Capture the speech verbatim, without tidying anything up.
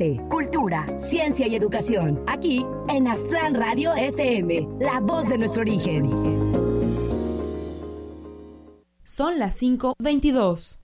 arte, cultura, ciencia y educación. Aquí en Aztlán Radio F M, la voz de nuestro origen. Son las cinco veintidós.